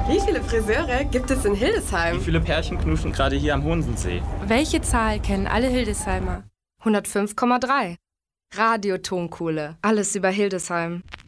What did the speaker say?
Wie viele Friseure gibt es in Hildesheim? Wie viele Pärchen knuschen gerade hier am Honsensee? Welche Zahl kennen alle Hildesheimer? 105,3. Radio Tonkuhle. Alles über Hildesheim.